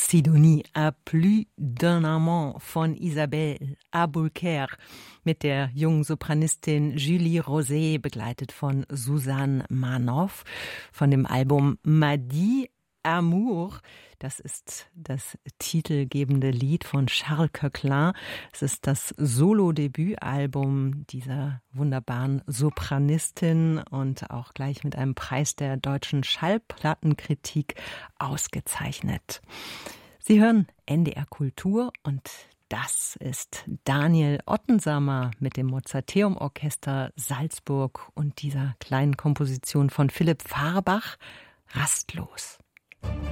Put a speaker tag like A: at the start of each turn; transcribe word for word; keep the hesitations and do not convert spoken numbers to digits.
A: Sidonie à plus d'un amant von Isabelle Aboulker mit der jungen Sopranistin Julie Rosé, begleitet von Susanne Manoff, von dem Album Madi Amour. Das ist das titelgebende Lied von Charles Coquelin. Es ist das Solo-Debütalbum dieser wunderbaren Sopranistin und auch gleich mit einem Preis der deutschen Schallplattenkritik ausgezeichnet. Sie hören N D R Kultur und das ist Daniel Ottensamer mit dem Mozarteum-Orchester Salzburg und dieser kleinen Komposition von Philipp Fahrbach, Rastlos.